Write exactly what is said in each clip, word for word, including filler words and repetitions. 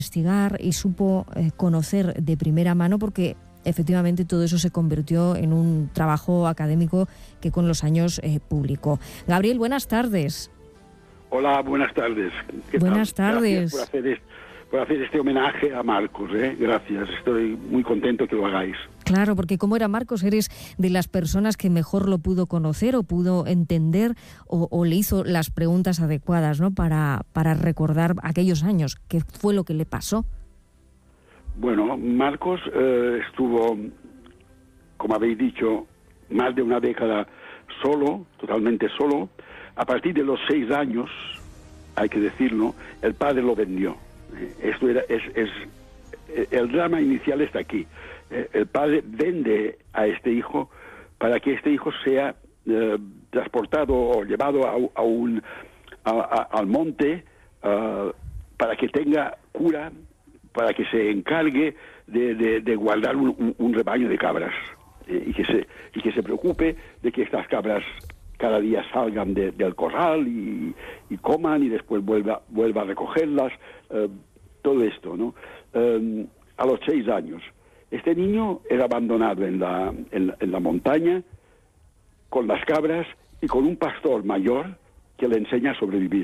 investigar y supo eh, conocer de primera mano, porque efectivamente todo eso se convirtió en un trabajo académico que con los años eh, publicó. Gabriel, buenas tardes. Hola, buenas tardes. ¿Qué buenas tal? tardes. Gracias por hacer, este, por hacer este homenaje a Marcos. ¿eh? Gracias, estoy muy contento que lo hagáis. Claro, porque como era Marcos, eres de las personas que mejor lo pudo conocer o pudo entender o, o le hizo las preguntas adecuadas, ¿no? Para, para recordar aquellos años. ¿Qué fue lo que le pasó? Bueno, Marcos eh, estuvo, como habéis dicho, más de una década solo, totalmente solo. A partir de los seis años, hay que decirlo, el padre lo vendió. Esto era, es, es, el drama inicial está aquí. El padre vende a este hijo para que este hijo sea eh, transportado o llevado a, a un, a, a, al monte uh, para que tenga cura, para que se encargue de, de, de guardar un, un, un rebaño de cabras eh, y, que se, y que se preocupe de que estas cabras cada día salgan de, del corral y, y coman y después vuelva, vuelva a recogerlas, eh, todo esto, ¿no? Eh, a los seis años. Este niño era abandonado en la, en, en la montaña con las cabras y con un pastor mayor que le enseña a sobrevivir.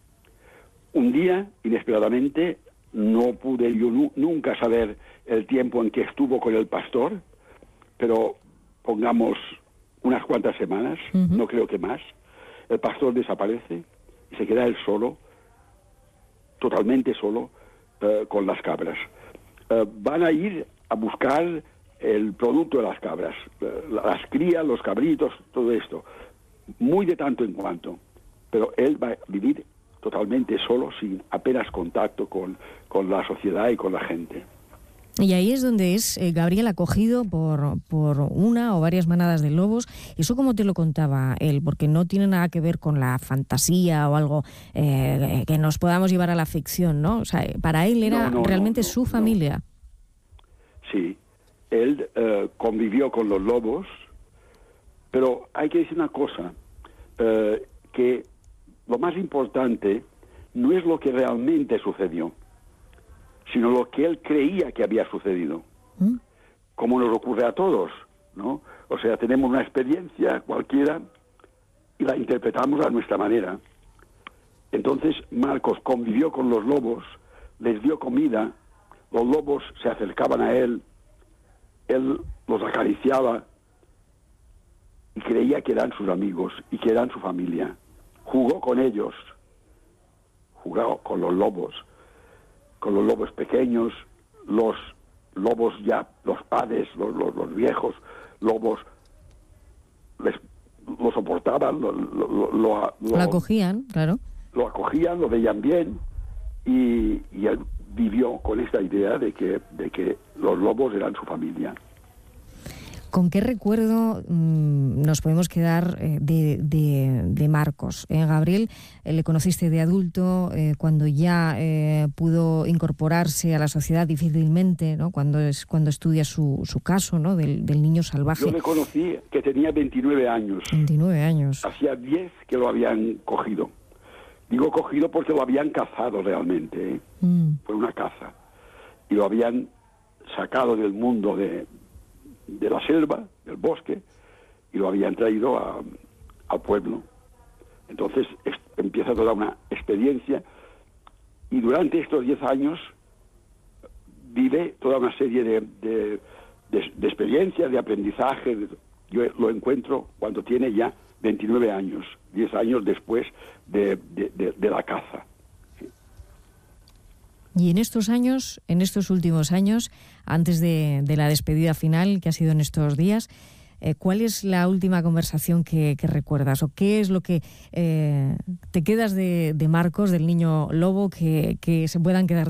Un día, inesperadamente, no pude yo nu- nunca saber el tiempo en que estuvo con el pastor, pero pongamos unas cuantas semanas, uh-huh. no creo que más. El pastor desaparece y se queda él solo, totalmente solo, uh, con las cabras. Uh, van a ir a buscar el producto de las cabras, uh, las crías, los cabritos, todo esto, muy de tanto en cuanto, pero él va a vivir totalmente solo, sin apenas contacto con, con la sociedad y con la gente. Y ahí es donde es eh, Gabriel acogido por, por una o varias manadas de lobos. ¿Eso cómo te lo contaba él? Porque no tiene nada que ver con la fantasía o algo eh, que nos podamos llevar a la ficción, ¿no? O sea, para él era no, no, realmente no, no, su familia. No. Sí, él uh, convivió con los lobos, pero hay que decir una cosa, uh, que lo más importante no es lo que realmente sucedió, sino lo que él creía que había sucedido, ¿Mm? como nos ocurre a todos, ¿no? O sea, tenemos una experiencia cualquiera y la interpretamos a nuestra manera. Entonces Marcos convivió con los lobos, les dio comida, los lobos se acercaban a él, él los acariciaba y creía que eran sus amigos y que eran su familia. Jugó con ellos, jugó con los lobos, con los lobos pequeños, los lobos ya, los padres, los, los, los viejos lobos, les, lo soportaban, lo, lo, lo, lo, lo acogían, claro. Lo acogían, lo veían bien y, y él vivió con esta idea de que, de que los lobos eran su familia. ¿Con qué recuerdo mmm, nos podemos quedar eh, de, de, de Marcos? Eh, Gabriel, eh, le conociste de adulto, eh, cuando ya eh, pudo incorporarse a la sociedad difícilmente, ¿no? Cuando es cuando estudia su, su caso, ¿no? del, del niño salvaje. Yo le conocí que tenía veintinueve años. veintinueve años. Hacía diez que lo habían cogido. Digo cogido porque lo habían cazado realmente, ¿eh? Mm. Fue una caza. Y lo habían sacado del mundo de... de la selva, del bosque, y lo habían traído a, al pueblo. Entonces es, empieza toda una experiencia, y durante estos diez años vive toda una serie de, de, de, de experiencias, de aprendizaje. Yo lo encuentro cuando tiene ya veintinueve años, diez años después de, de, de, de la caza. Y en estos años, en estos últimos años, antes de, de la despedida final que ha sido en estos días, eh, ¿cuál es la última conversación que, que recuerdas? ¿O qué es lo que eh, te quedas de, de Marcos, del niño lobo, que, que se puedan quedar